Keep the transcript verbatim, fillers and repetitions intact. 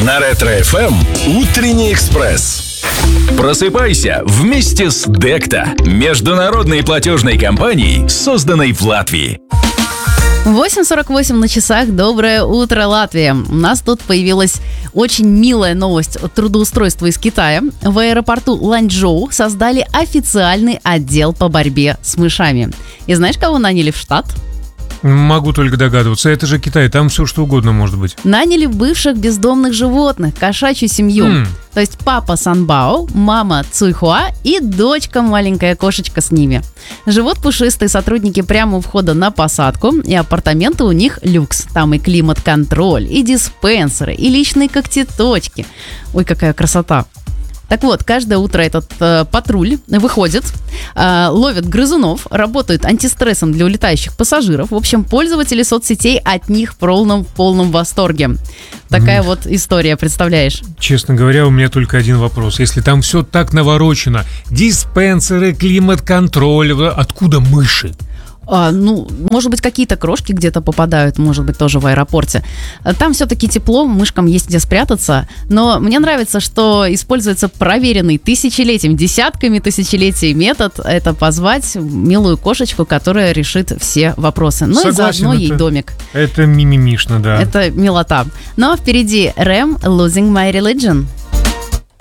На Ретро-эф эм «Утренний экспресс». Просыпайся вместе с Декта, международной платежной компанией, созданной в Латвии. восемь сорок восемь на часах. Доброе утро, Латвия. У нас тут появилась очень милая новость о трудоустройстве из Китая. В аэропорту Ланчжоу создали официальный отдел по борьбе с мышами. И знаешь, кого наняли в штат? Могу только догадываться. Это же Китай, там все что угодно может быть. Наняли бывших бездомных животных, кошачью семью. М. То есть папа Санбао, мама Цуйхуа и дочка маленькая кошечка с ними. Живут пушистые сотрудники прямо у входа на посадку, и апартаменты у них люкс. Там и климат-контроль, и диспенсеры, и личные когтеточки. Ой, какая красота. Так вот, каждое утро этот э, патруль выходит, э, ловит грызунов, работают антистрессом для улетающих пассажиров. В общем, пользователи соцсетей от них в полном, в полном восторге. Такая mm. вот история, представляешь? Честно говоря, у меня только один вопрос. Если там все так наворочено, диспенсеры, климат-контроль, откуда мыши? А, ну, может быть, какие-то крошки где-то попадают, может быть, тоже в аэропорте. Там все-таки тепло, мышкам есть где спрятаться. Но мне нравится, что используется проверенный тысячелетием, десятками тысячелетий метод. Это позвать милую кошечку, которая решит все вопросы. Ну Согласен, и заодно ей это, домик. Это мимимишно, да. Это милота. Но впереди Рэм «Losing My Religion».